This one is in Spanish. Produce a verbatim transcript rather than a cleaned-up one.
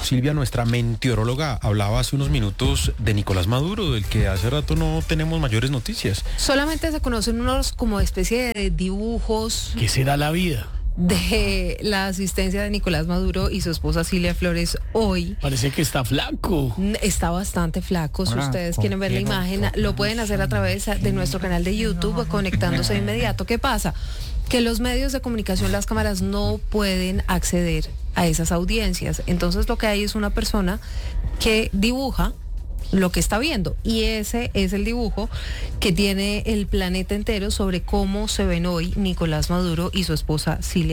Silvia, nuestra meteoróloga, hablaba hace unos minutos de Nicolás Maduro, del que hace rato no tenemos mayores noticias. Solamente se conocen unos como especie de dibujos. ¿Qué será la vida? De la asistencia de Nicolás Maduro y su esposa Silvia Flores hoy. Parece que está flaco. Está bastante flaco. Si ustedes quieren ver la imagen, lo pueden hacer a través de nuestro canal de YouTube, conectándose de inmediato. ¿Qué pasa? Que los medios de comunicación, las cámaras, no pueden acceder a esas audiencias. Entonces lo que hay es una persona que dibuja lo que está viendo, y ese es el dibujo que tiene el planeta entero sobre cómo se ven hoy Nicolás Maduro y su esposa Silvia